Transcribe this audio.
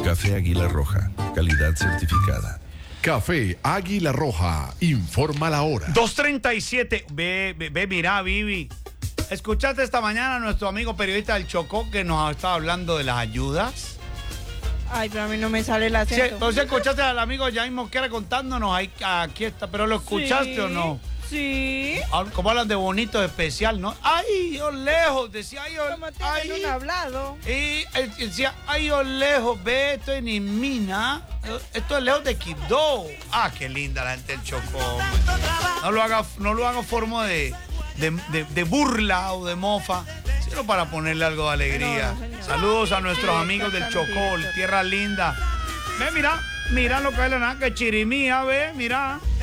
Café Águila Roja, calidad certificada. Café Águila Roja, informa la hora. 2:37. Ve, mira, Vivi. ¿Escuchaste esta mañana a nuestro amigo periodista del Chocó que nos estaba hablando de las ayudas? Ay, pero a mí no me sale el acento. Sí, entonces escuchaste al amigo Jaime Mosquera contándonos, aquí está, pero ¿lo escuchaste Sí, o no? Sí. Como hablan de bonito, de especial, ¿no? ¡Ay, yo lejos! Decía, ¡ay, yo ¿Cómo tienen un hablado? Y él decía, ¡ay, yo lejos! Ve, esto en Imina. Esto es lejos de Quibdó. ¡Ah, qué linda la gente del Chocó! No lo haga forma de burla o de mofa, sino para ponerle algo de alegría. No, señor. Saludos a nuestros Sí, amigos del exactamente. Chocó, tierra linda. Ve, mira lo que es la nada, que chirimía, ve, mira.